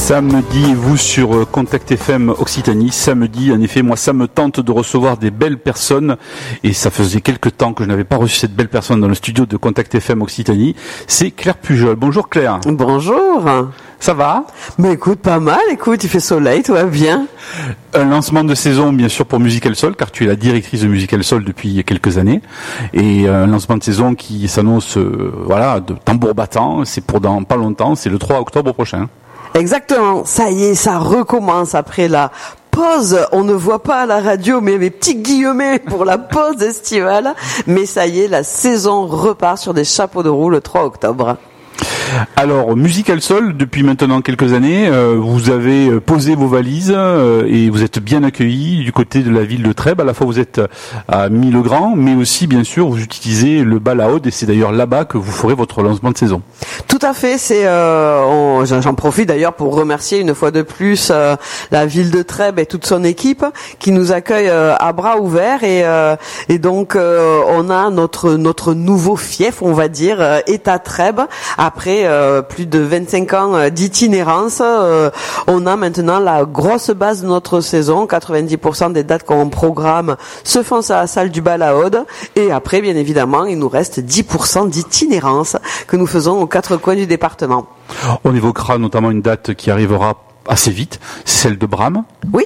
Samedi, vous sur Contact FM Occitanie. Samedi, en effet, moi ça me tente de recevoir des belles personnes et ça faisait quelque temps que je n'avais pas reçu cette belle personne dans le studio de Contact FM Occitanie. C'est Claire Pujol. Bonjour Claire. Bonjour. Ça va? Mais écoute, pas mal, écoute, il fait soleil, tout va bien. Un lancement de saison bien sûr pour Musical Soul, car tu es la directrice de Musical Soul depuis quelques années. Et un lancement de saison qui s'annonce de tambour battant, c'est pour dans pas longtemps, c'est le 3 octobre prochain. Exactement, ça y est, ça recommence après la pause. On ne voit pas à la radio, mais mes petits guillemets pour la pause estivale. Mais ça y est, la saison repart sur des chapeaux de roue le 3 octobre. Alors, Musical Soul, depuis maintenant quelques années, vous avez posé vos valises et vous êtes bien accueillis du côté de la ville de Trèbes. À la fois, vous êtes à Mille-le-Grand, mais aussi, bien sûr, vous utilisez le bal à Aude et c'est d'ailleurs là-bas que vous ferez votre lancement de saison. Tout à fait. J'en profite d'ailleurs pour remercier une fois de plus la ville de Trèbes et toute son équipe qui nous accueille à bras ouverts et donc on a notre nouveau fief, on va dire, est à Trèbes. Après plus de 25 ans d'itinérance, on a maintenant la grosse base de notre saison. 90% des dates qu'on programme se font à la salle du bal à Aude. Et après, bien évidemment, il nous reste 10% d'itinérance que nous faisons aux quatre coins du département. On évoquera notamment une date qui arrivera assez vite, celle de Bram. Oui.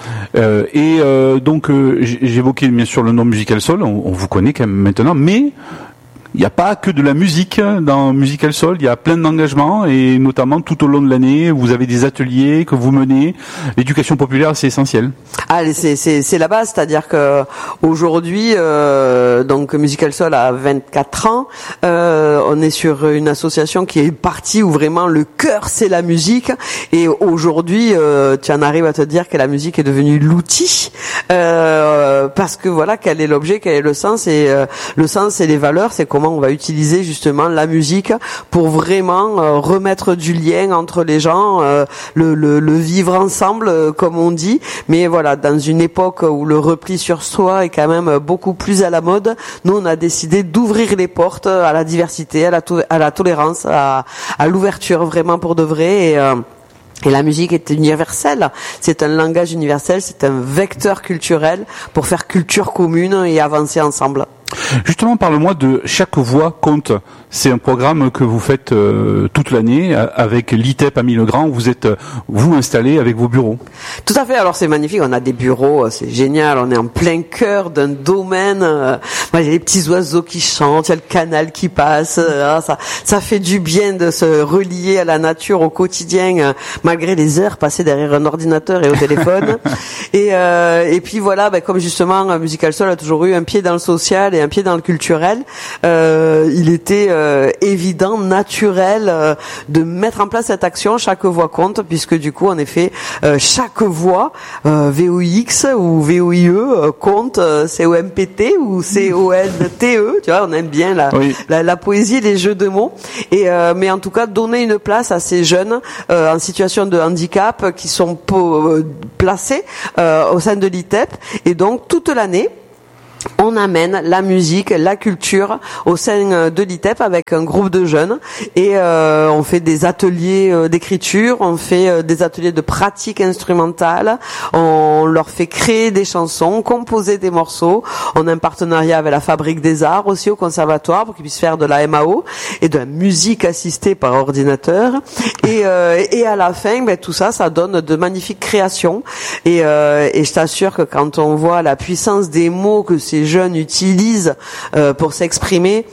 Donc j'évoquais bien sûr le nom Musical Soul, on vous connaît quand même maintenant, mais il n'y a pas que de la musique dans Musical Soul, il y a plein d'engagements et notamment tout au long de l'année, vous avez des ateliers que vous menez. L'éducation populaire, c'est essentiel. C'est la base, c'est-à-dire que aujourd'hui, donc Musical Soul a 24 ans, on est sur une association qui est partie où vraiment le cœur c'est la musique et aujourd'hui, tu en arrives à te dire que la musique est devenue l'outil parce que voilà, quel est l'objet, quel est le sens et le sens c'est les valeurs, c'est comment on va utiliser justement la musique pour vraiment remettre du lien entre les gens, le vivre ensemble comme on dit, mais voilà, dans une époque où le repli sur soi est quand même beaucoup plus à la mode, nous on a décidé d'ouvrir les portes à la diversité, à la tolérance, à l'ouverture vraiment pour de vrai et la musique est universelle, c'est un langage universel, c'est un vecteur culturel pour faire culture commune et avancer ensemble. Justement, parle-moi de Chaque Voix compte. C'est un programme que vous faites toute l'année avec l'ITEP à Mille-le-Grand. Vous êtes vous installé avec vos bureaux. Tout à fait. Alors c'est magnifique. On a des bureaux, c'est génial. On est en plein cœur d'un domaine. Il y a les petits oiseaux qui chantent, il y a le canal qui passe. Ça fait du bien de se relier à la nature au quotidien, malgré les heures passées derrière un ordinateur et au téléphone. Et puis voilà, comme justement Musical Soul a toujours eu un pied dans le social et un pied dans le culturel, il était évident, naturel de mettre en place cette action Chaque Voix compte, puisque du coup en effet chaque voix VOX ou VOIE compte, COMPT ou CONTE, tu vois, on aime bien la poésie, les jeux de mots et mais en tout cas donner une place à ces jeunes en situation de handicap qui sont placés au sein de l'ITEP et donc toute l'année on amène la musique, la culture au sein de l'ITEP avec un groupe de jeunes et on fait des ateliers d'écriture, on fait des ateliers de pratique instrumentale, on leur fait créer des chansons, composer des morceaux, on a un partenariat avec la Fabrique des Arts aussi au conservatoire pour qu'ils puissent faire de la MAO et de la musique assistée par ordinateur et à la fin tout ça donne de magnifiques créations et je t'assure que quand on voit la puissance des mots que ces jeunes utilisent pour s'exprimer,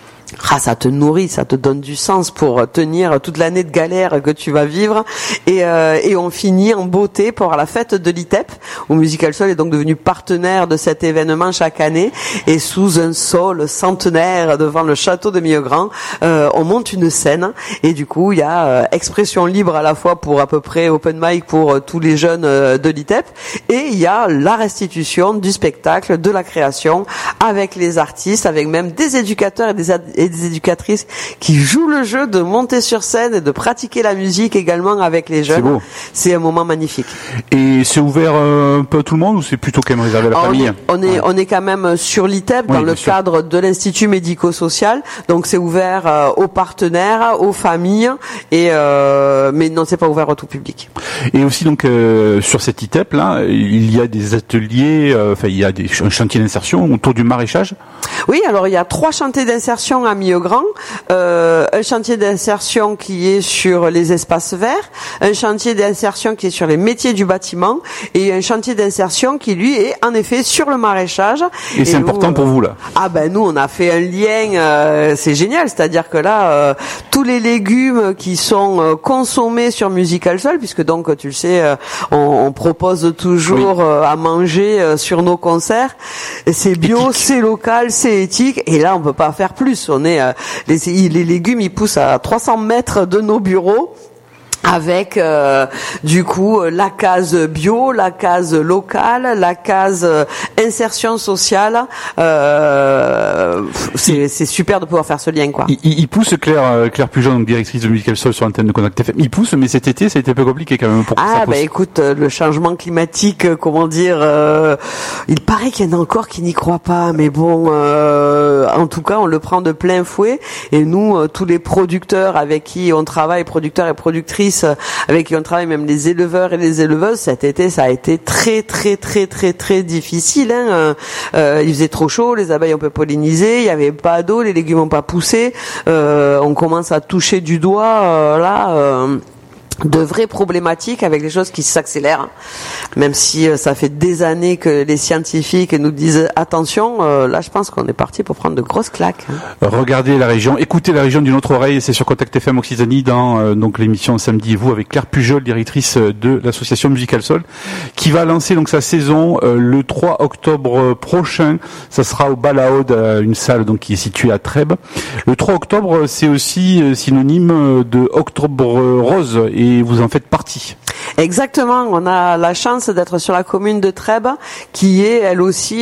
ça te nourrit, ça te donne du sens pour tenir toute l'année de galère que tu vas vivre et on finit en beauté pour la fête de l'ITEP où Musical Soul est donc devenu partenaire de cet événement chaque année et sous un sol centenaire devant le château de Mille-le-Grand on monte une scène et du coup il y a expression libre à la fois pour à peu près open mic pour tous les jeunes de l'ITEP et il y a la restitution du spectacle, de la création avec les artistes, avec même des éducateurs et des éducatrices qui jouent le jeu de monter sur scène et de pratiquer la musique également avec les jeunes. C'est beau. C'est un moment magnifique. Et c'est ouvert un peu à tout le monde ou c'est plutôt quand même réservé à la famille? On est quand même sur l'ITEP dans le cadre de l'Institut médico-social. Donc c'est ouvert aux partenaires, aux familles et mais non, c'est pas ouvert au tout public. Et aussi donc sur cet ITEP là, il y a des ateliers, il y a un chantier d'insertion autour du maraîchage. Oui, alors il y a 3 chantiers d'insertion à Millegran, un chantier d'insertion qui est sur les espaces verts, un chantier d'insertion qui est sur les métiers du bâtiment et un chantier d'insertion qui lui est en effet sur le maraîchage. Et c'est important pour vous là? Ah ben nous on a fait un lien, c'est génial, c'est-à-dire que là tous les légumes qui sont consommés sur Musical Soul, puisque donc tu le sais, on propose toujours à manger sur nos concerts, c'est bio, c'est local, c'est éthique, et là on peut pas faire plus. On est les légumes ils poussent à 300 mètres de nos bureaux. Avec du coup la case bio, la case locale, la case insertion sociale. C'est super de pouvoir faire ce lien quoi. Il pousse Claire Pujon, donc directrice de Musical Soul sur l'antenne de Contact FM. Il pousse, mais cet été ça a été un peu compliqué quand même pour que ça pousse. Écoute, le changement climatique, comment dire, il paraît qu'il y en a encore qui n'y croient pas, mais bon, en tout cas on le prend de plein fouet. Et nous, tous les producteurs avec qui on travaille, producteurs et productrices avec qui on travaille, même les éleveurs et les éleveuses, cet été ça a été très difficile. Il faisait trop chaud, les abeilles ont peu pollinisé, il y avait pas d'eau, les légumes ont pas poussé. On commence à toucher du doigt de vraies problématiques avec les choses qui s'accélèrent, même si ça fait des années que les scientifiques nous disent attention, là je pense qu'on est parti pour prendre de grosses claques. Regardez la région, écoutez la région d'une autre oreille, c'est sur Contact FM Occitanie dans donc l'émission Samedi et vous avec Claire Pujol, directrice de l'association Musical Soul, qui va lancer donc sa saison le 3 octobre prochain. Ça sera au Balaod, une salle donc qui est située à Trèbes. Le 3 octobre, c'est aussi synonyme de Octobre Rose et vous en faites partie. Exactement, on a la chance d'être sur la commune de Trèbes qui est elle aussi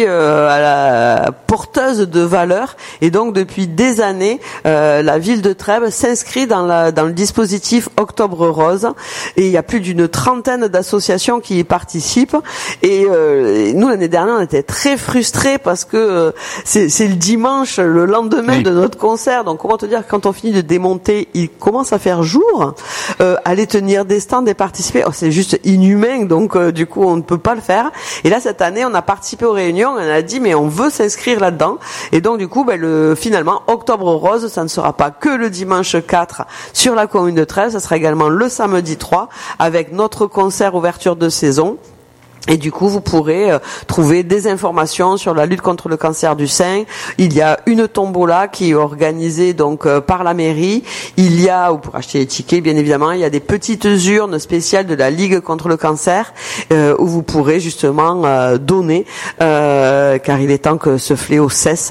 porteuse de valeurs et donc depuis des années la ville de Trèbes s'inscrit dans le dispositif Octobre Rose et il y a plus d'une 30aine d'associations qui y participent et nous l'année dernière on était très frustrés parce que c'est le dimanche, le lendemain de notre concert, donc comment te dire quand on finit de démonter il commence à faire jour, aller tenir des stands et participer, c'est juste inhumain, donc du coup on ne peut pas le faire. Et là cette année on a participé aux réunions, on a dit mais on veut s'inscrire là-dedans. Et donc du coup finalement Octobre Rose, ça ne sera pas que le dimanche 4 sur la commune de Trèbes, ça sera également le samedi 3 avec notre concert ouverture de saison. Et du coup, vous pourrez trouver des informations sur la lutte contre le cancer du sein. Il y a une tombola qui est organisée donc par la mairie. Il y a, pour acheter les tickets, bien évidemment, il y a des petites urnes spéciales de la Ligue contre le cancer où vous pourrez justement donner, car il est temps que ce fléau cesse.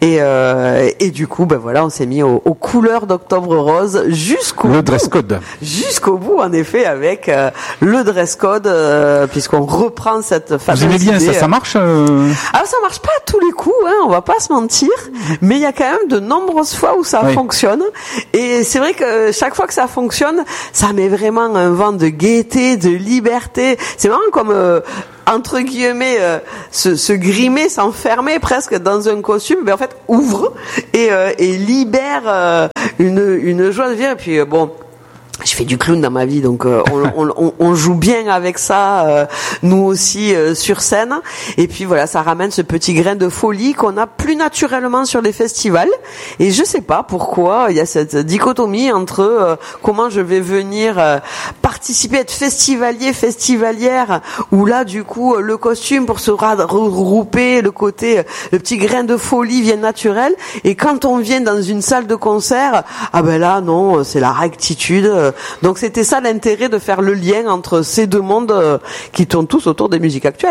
Et du coup, on s'est mis aux couleurs d'Octobre Rose jusqu'au bout. Le dress code. Jusqu'au bout, en effet, avec le dress code, puisqu'on reprend cette fameuse Vous aimez bien idée. ça marche Alors ça marche pas à tous les coups, on va pas se mentir, mais il y a quand même de nombreuses fois où ça fonctionne. Et c'est vrai que chaque fois que ça fonctionne, ça met vraiment un vent de gaieté, de liberté. C'est vraiment comme entre guillemets se grimer, s'enfermer presque dans un costume, mais en fait ouvre et libère une joie de vivre. Et puis je fais du clown dans ma vie, donc on joue bien avec ça, nous aussi sur scène. Et puis voilà, ça ramène ce petit grain de folie qu'on a plus naturellement sur les festivals. Et je sais pas pourquoi il y a cette dichotomie entre comment je vais venir participer, être festivalier, festivalière, où là du coup le costume pour se regrouper, le petit grain de folie vient naturel. Et quand on vient dans une salle de concert, là non, c'est la rectitude. Donc c'était ça l'intérêt de faire le lien entre ces deux mondes qui tournent tous autour des musiques actuelles.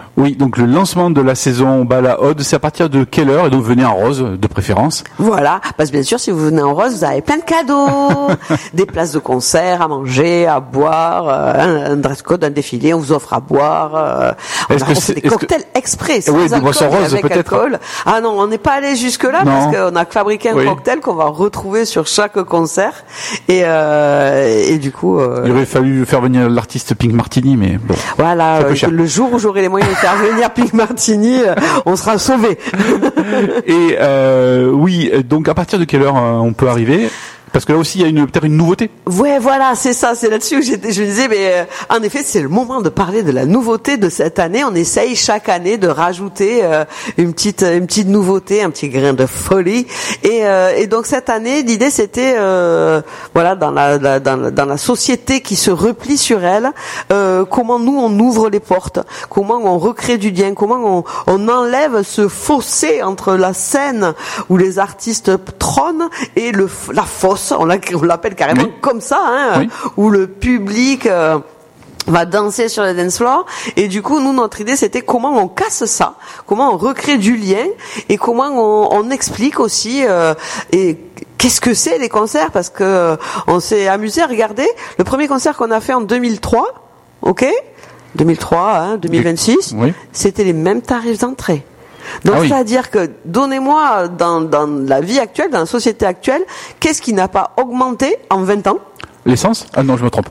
Oui, donc le lancement de la saison Bala-Ode, c'est à partir de quelle heure? Et donc venez en rose, de préférence. Voilà, parce que bien sûr, si vous venez en rose, vous avez plein de cadeaux, des places de concert, à manger, à boire, un dress code, un défilé, on vous offre à boire. On fait des cocktails exprès, sans des boissons roses avec peut-être. Alcool. Ah non, on n'est pas allé jusque là parce qu'on a fabriqué un cocktail qu'on va retrouver sur chaque concert et du coup. Il aurait fallu faire venir l'artiste Pink Martini, mais bon. Voilà, le jour où j'aurai les moyens de faire venir Pink Martini, on sera sauvés. Et oui, donc à partir de quelle heure on peut arriver? Parce que là aussi, il y a peut-être une nouveauté. Ouais, voilà, c'est ça, c'est là-dessus que je disais, mais en effet, c'est le moment de parler de la nouveauté de cette année. On essaye chaque année de rajouter une petite nouveauté, un petit grain de folie. Et donc cette année, l'idée c'était, voilà, dans la société qui se replie sur elle, comment nous on ouvre les portes, comment on recrée du lien, comment on enlève ce fossé entre la scène où les artistes trônent et la fosse. On l'appelle carrément comme ça, hein, où le public va danser sur le dance floor. Et du coup, nous, notre idée, c'était comment on casse ça, comment on recrée du lien et comment on explique aussi et qu'est-ce que c'est les concerts, parce que on s'est amusé à regarder le premier concert qu'on a fait en 2003, 2003, 2026, c'était les mêmes tarifs d'entrée. Donc c'est-à-dire que donnez-moi dans la vie actuelle, dans la société actuelle, qu'est-ce qui n'a pas augmenté en 20 ans? L'essence? Ah non, je me trompe.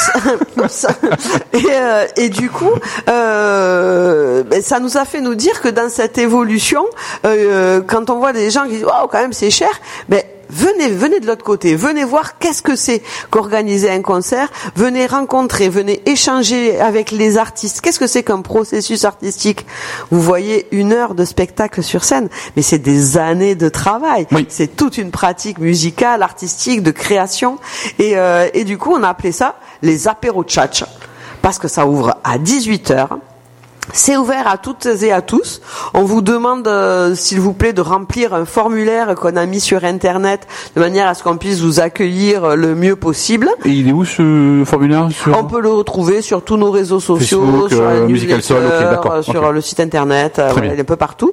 Et du coup, ça nous a fait nous dire que dans cette évolution, quand on voit des gens qui disent « Oh, quand même, c'est cher », venez de l'autre côté, venez voir qu'est-ce que c'est qu'organiser un concert, venez rencontrer, venez échanger avec les artistes. Qu'est-ce que c'est qu'un processus artistique? Vous voyez 1 heure de spectacle sur scène, mais c'est des années de travail. C'est toute une pratique musicale, artistique, de création. Et du coup, on a appelé ça les apéros tchatch, parce que ça ouvre à 18h. C'est ouvert à toutes et à tous. On vous demande, s'il vous plaît, de remplir un formulaire qu'on a mis sur Internet de manière à ce qu'on puisse vous accueillir le mieux possible. Et il est où ce formulaire? On peut le retrouver sur tous nos réseaux sociaux, Facebook, sur la Musical Soul, sur le site Internet, il est un peu partout.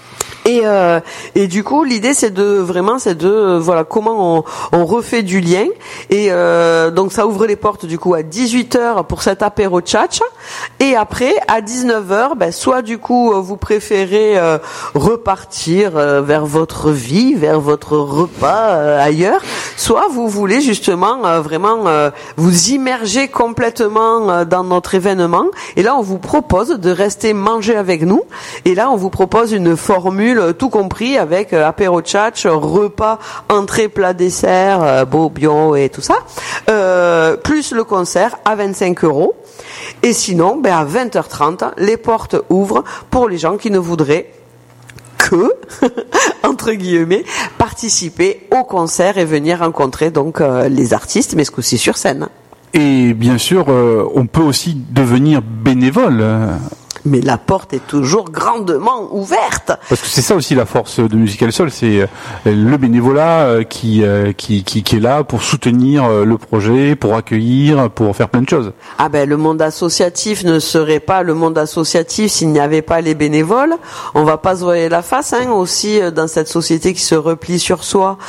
Et du coup, l'idée c'est de voilà comment on refait du lien. Et donc ça ouvre les portes du coup à 18h pour cet apéro tchatch. Et après à 19h, soit du coup vous préférez repartir vers votre vie, vers votre repas ailleurs, soit vous voulez justement vraiment vous immerger complètement dans notre événement. Et là on vous propose de rester manger avec nous. Et là on vous propose une formule tout compris avec apéro tchatch, repas, entrée, plat, dessert, beau, bio et tout ça, plus le concert à 25 €. Et sinon, à 20h30, les portes ouvrent pour les gens qui ne voudraient que, entre guillemets, participer au concert et venir rencontrer donc les artistes, mais ce coup-ci sur scène. Et bien sûr, on peut aussi devenir bénévole. Mais la porte est toujours grandement ouverte. Parce que c'est ça aussi la force de Musical Soul, c'est le bénévolat qui est là pour soutenir le projet, pour accueillir, pour faire plein de choses. Ah le monde associatif ne serait pas le monde associatif s'il n'y avait pas les bénévoles. On va pas se voiler la face, aussi dans cette société qui se replie sur soi.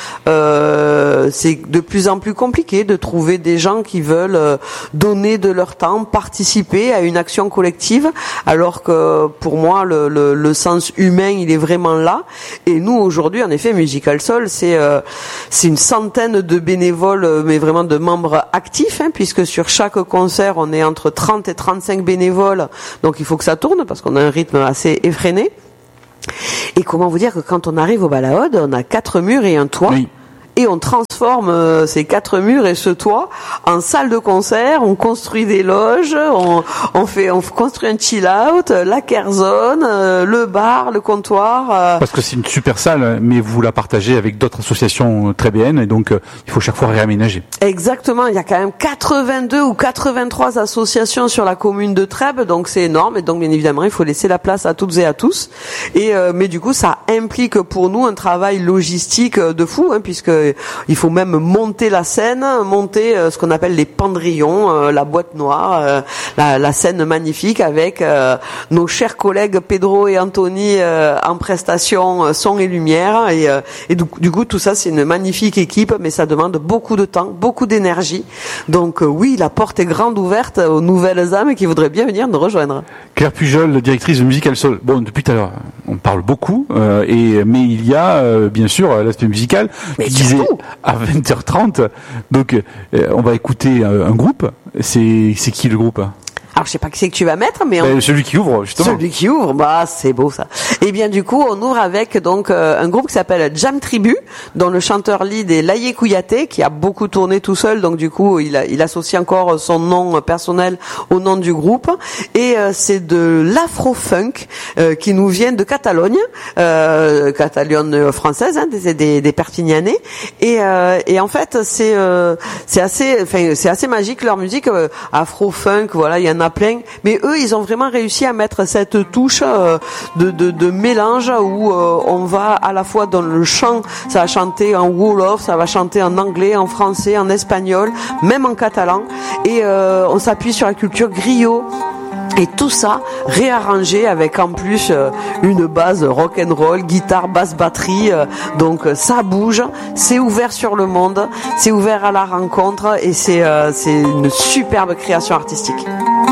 C'est de plus en plus compliqué de trouver des gens qui veulent donner de leur temps, participer à une action collective. Alors que pour moi le sens humain il est vraiment là, et nous aujourd'hui en effet Musical Soul c'est une centaine de bénévoles, mais vraiment de membres actifs, puisque sur chaque concert on est entre 30 et 35 bénévoles, donc il faut que ça tourne parce qu'on a un rythme assez effréné. Et comment vous dire que quand on arrive au Bala-Ode, on a 4 murs et un toit. Et on transforme ces 4 murs et ce toit en salle de concert. On construit des loges, on construit un chill out, la kerzone, le bar, le comptoir. Parce que c'est une super salle, mais vous la partagez avec d'autres associations très bien, et donc il faut chaque fois réaménager. Exactement, il y a quand même 82 ou 83 associations sur la commune de Trèbes, donc c'est énorme, et donc bien évidemment il faut laisser la place à toutes et à tous. Et mais du coup ça implique pour nous un travail logistique de fou, puisque il faut même monter la scène, monter ce qu'on appelle les pendrillons, la boîte noire, la scène magnifique avec nos chers collègues Pedro et Anthony en prestation son et lumière et du coup tout ça c'est une magnifique équipe, mais ça demande beaucoup de temps, beaucoup d'énergie. Donc oui, la porte est grande ouverte aux nouvelles âmes qui voudraient bien venir nous rejoindre. Claire Pujol, directrice de Musical Soul. Bon, depuis tout à l'heure, on parle beaucoup, mais il y a bien sûr l'aspect musical. Mais tu disais à 20h30, donc on va écouter un groupe. C'est qui le groupe? Alors je sais pas qui c'est que tu vas mettre, mais celui qui ouvre justement. Celui qui ouvre, bah c'est beau ça. Et bien du coup, on ouvre avec donc un groupe qui s'appelle Jam Tribu, dont le chanteur lead est Laye Kouyaté, qui a beaucoup tourné tout seul, donc du coup il associe encore son nom personnel au nom du groupe. Et c'est de l'afro-funk qui nous vient de Catalogne, Catalogne française, hein, des Perpignanais. Et en fait c'est assez magique leur musique afro-funk. Voilà, il y en a plein, mais eux ils ont vraiment réussi à mettre cette touche de mélange où on va à la fois dans le chant, ça va chanter en wolof, ça va chanter en anglais, en français, en espagnol, même en catalan, et on s'appuie sur la culture griot. Et tout ça réarrangé avec en plus une base rock and roll, guitare, basse, batterie. Donc ça bouge, c'est ouvert sur le monde, c'est ouvert à la rencontre et c'est une superbe création artistique.